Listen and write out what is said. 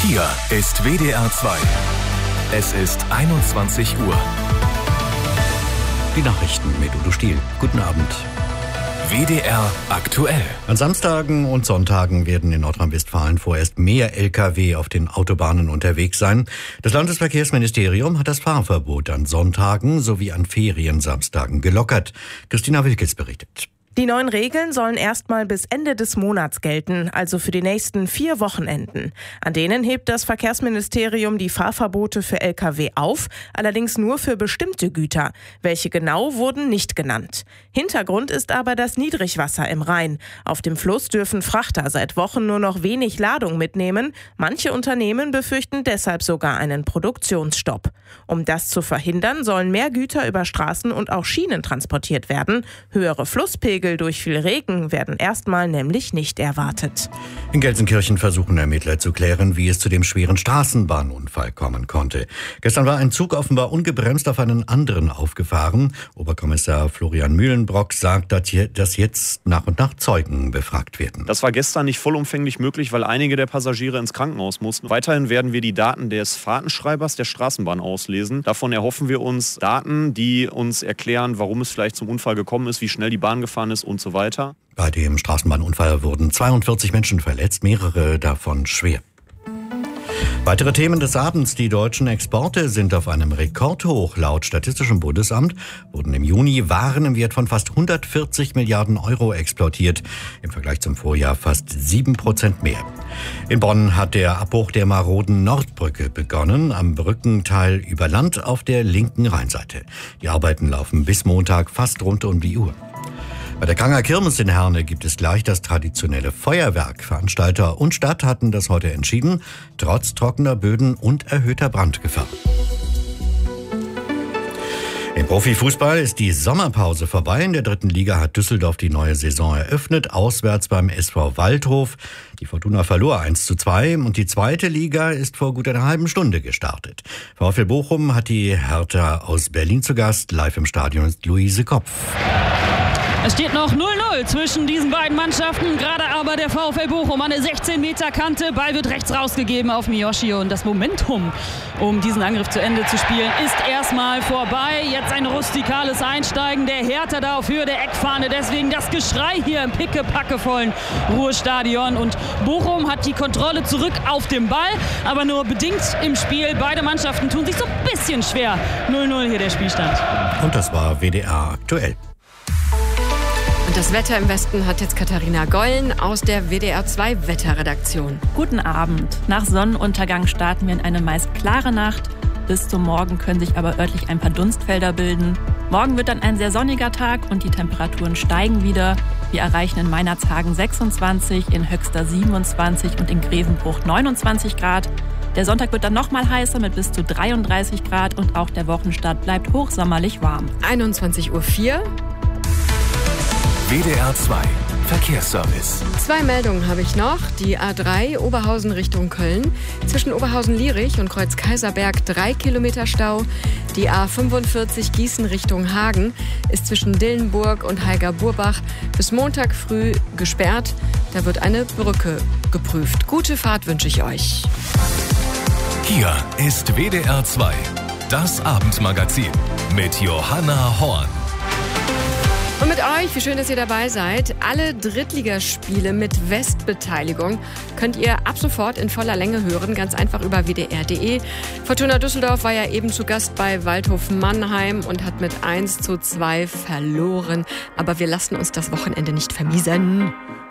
Hier ist WDR 2. Es ist 21 Uhr. Die Nachrichten mit Udo Stiel. Guten Abend. WDR aktuell. An Samstagen und Sonntagen werden in Nordrhein-Westfalen vorerst mehr Lkw auf den Autobahnen unterwegs sein. Das Landesverkehrsministerium hat das Fahrverbot an Sonntagen sowie an Feriensamstagen gelockert. Christina Wilkes berichtet. Die neuen Regeln sollen erstmal bis Ende des Monats gelten, also für die nächsten 4 Wochenenden. An denen hebt das Verkehrsministerium die Fahrverbote für Lkw auf, allerdings nur für bestimmte Güter. Welche genau wurden nicht genannt. Hintergrund ist aber das Niedrigwasser im Rhein. Auf dem Fluss dürfen Frachter seit Wochen nur noch wenig Ladung mitnehmen. Manche Unternehmen befürchten deshalb sogar einen Produktionsstopp. Um das zu verhindern, sollen mehr Güter über Straßen und auch Schienen transportiert werden. Höhere Flusspegel durch viel Regen werden erstmal nämlich nicht erwartet. In Gelsenkirchen versuchen Ermittler zu klären, wie es zu dem schweren Straßenbahnunfall kommen konnte. Gestern war ein Zug offenbar ungebremst auf einen anderen aufgefahren. Oberkommissar Florian Mühlenbrock sagt, dass jetzt nach und nach Zeugen befragt werden. Das war gestern nicht vollumfänglich möglich, weil einige der Passagiere ins Krankenhaus mussten. Weiterhin werden wir die Daten des Fahrtenschreibers der Straßenbahn auslesen. Davon erhoffen wir uns Daten, die uns erklären, warum es vielleicht zum Unfall gekommen ist, wie schnell die Bahn gefahren ist und so weiter. Bei dem Straßenbahnunfall wurden 42 Menschen verletzt, mehrere davon schwer. Weitere Themen des Abends. Die deutschen Exporte sind auf einem Rekordhoch. Laut Statistischem Bundesamt wurden im Juni Waren im Wert von fast 140 Milliarden Euro exportiert. Im Vergleich zum Vorjahr fast 7% mehr. In Bonn hat der Abbruch der maroden Nordbrücke begonnen, am Brückenteil über Land auf der linken Rheinseite. Die Arbeiten laufen bis Montag fast rund um die Uhr. Bei der Kranger Kirmes in Herne gibt es gleich das traditionelle Feuerwerk. Veranstalter und Stadt hatten das heute entschieden, trotz trockener Böden und erhöhter Brandgefahr. Im Profifußball ist die Sommerpause vorbei. In der 3. Liga hat Düsseldorf die neue Saison eröffnet, auswärts beim SV Waldhof. Die Fortuna verlor 1:2 und die 2. Liga ist vor gut einer halben Stunde gestartet. VfL Bochum hat die Hertha aus Berlin zu Gast. Live im Stadion ist Luise Kopf. Es steht noch 0:0 zwischen diesen beiden Mannschaften. Gerade aber der VfL Bochum an der 16-Meter-Kante. Ball wird rechts rausgegeben auf Miyoshi. Und das Momentum, um diesen Angriff zu Ende zu spielen, ist erstmal vorbei. Jetzt ein rustikales Einsteigen der Hertha da auf Höhe der Eckfahne. Deswegen das Geschrei hier im pickepackevollen Ruhrstadion. Und Bochum hat die Kontrolle zurück auf dem Ball, aber nur bedingt im Spiel. Beide Mannschaften tun sich so ein bisschen schwer. 0:0 hier der Spielstand. Und das war WDR aktuell. Und das Wetter im Westen hat jetzt Katharina Gollen aus der WDR 2 Wetterredaktion. Guten Abend. Nach Sonnenuntergang starten wir in eine meist klare Nacht. Bis zum Morgen können sich aber örtlich ein paar Dunstfelder bilden. Morgen wird dann ein sehr sonniger Tag und die Temperaturen steigen wieder. Wir erreichen in Meinerzhagen 26, in Höxter 27 und in Grevenbruch 29 Grad. Der Sonntag wird dann nochmal heißer mit bis zu 33 Grad und auch der Wochenstart bleibt hochsommerlich warm. 21:04 Uhr. WDR 2 Verkehrsservice. 2 Meldungen habe ich noch. Die A3 Oberhausen Richtung Köln. Zwischen Oberhausen-Lierich und Kreuz-Kaiserberg 3 Kilometer Stau. Die A45 Gießen Richtung Hagen ist zwischen Dillenburg und Heiger-Burbach bis Montag früh gesperrt. Da wird eine Brücke geprüft. Gute Fahrt wünsche ich euch. Hier ist WDR 2, das Abendmagazin mit Johanna Horn. Und mit euch, wie schön, dass ihr dabei seid. Alle Drittligaspiele mit Westbeteiligung könnt ihr ab sofort in voller Länge hören, ganz einfach über wdr.de. Fortuna Düsseldorf war ja eben zu Gast bei Waldhof Mannheim und hat mit 1:2 verloren. Aber wir lassen uns das Wochenende nicht vermiesen.